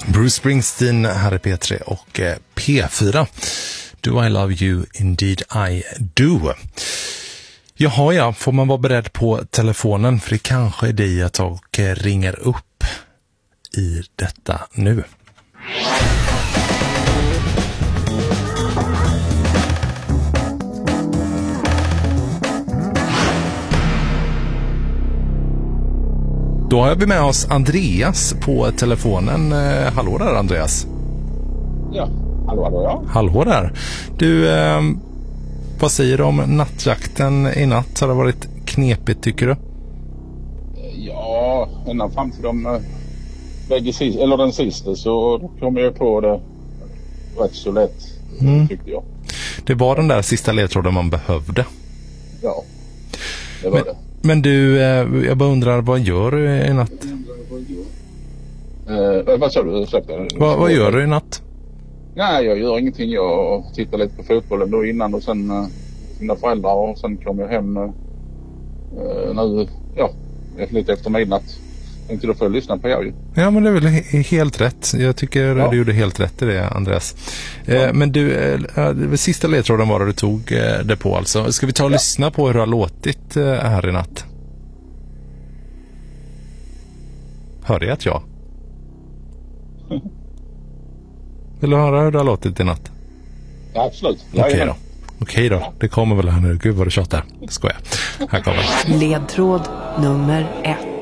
Bruce Springsteen här i P3 och P4. Do I love you, indeed I do. Jaha, ja, får man vara beredd på telefonen, för det kanske är dig att jag ringer upp i detta nu. Då har vi med oss Andreas på telefonen. Hallå där, Andreas. Ja, hallå ja. Hallå där. Du, vad säger du om nattjakten i natt? Har det varit knepigt, tycker du? Ja, ända fram till den sista så kom jag på det rätt så lätt, tyckte jag. Det var den där sista ledtråden man behövde. Ja, det var det. Men du, jag bara undrar, vad gör du i natt? Vad sa du? Vad gör du i natt? Nej, jag gör ingenting. Jag tittar lite på fotbollen då innan och sen mina föräldrar, och sen kom jag hem nu, lite efter midnatt. Tänkte då får jag lyssna på er ju. Ja, men det är väl helt rätt. Jag tycker du gjorde helt rätt i det, Andreas. Men du, sista ledtråden var det du tog det på alltså. Ska vi ta och lyssna på hur det har låtit här i natt? Hörde jag att jag? Vill du höra hur det har låtit i natt? Ja, absolut. Okej då. Det kommer väl här nu. Gud vad du tjatar. Det skojar. Här kommer. Ledtråd nummer 1.